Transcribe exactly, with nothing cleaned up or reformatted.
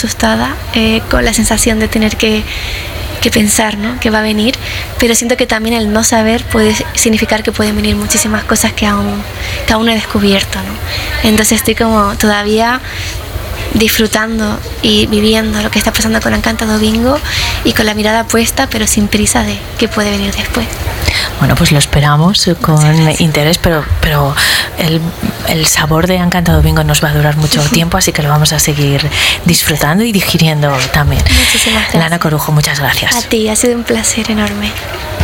asustada, eh, con la sensación de tener que, que pensar, ¿no?, que va a venir, pero siento que también el no saber puede significar que pueden venir muchísimas cosas que aún, que aún no he descubierto, ¿no? Entonces estoy como todavía disfrutando y viviendo lo que está pasando con Encantado Bingo y con la mirada puesta, pero sin prisa de qué puede venir después. Bueno, pues lo esperamos con interés, pero, pero el, el sabor de Encantado Bingo nos va a durar mucho tiempo, así que lo vamos a seguir disfrutando y digiriendo también. Muchísimas gracias. Lana Corujo, muchas gracias. A ti, ha sido un placer enorme.